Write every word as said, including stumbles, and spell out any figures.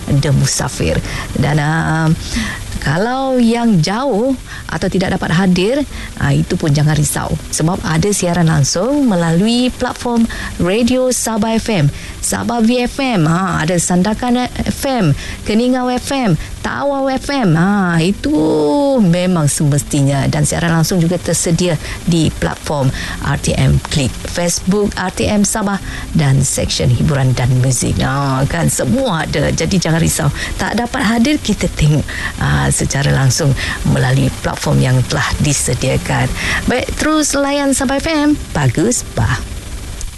The Musafir. Dan uh, kalau yang jauh atau tidak dapat hadir, uh, itu pun jangan risau, sebab ada siaran langsung melalui platform Radio Sabah F M, Sabah V F M, ha, ada Sandakan F M, Keningau F M, Tawau F M. Ha, itu memang semestinya. Dan siaran langsung juga tersedia di platform R T M Klik, Facebook R T M Sabah, dan seksyen hiburan dan muzik. Ha, kan semua ada. Jadi jangan risau, tak dapat hadir, kita tengok ha, secara langsung melalui platform yang telah disediakan. Baik, terus layan Sabah F M. Bagus, bah.